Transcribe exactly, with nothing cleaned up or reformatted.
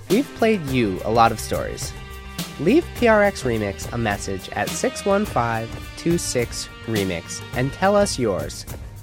We've played you a lot of stories. Leave P R X Remix a message at six one five two six remix and tell us yours.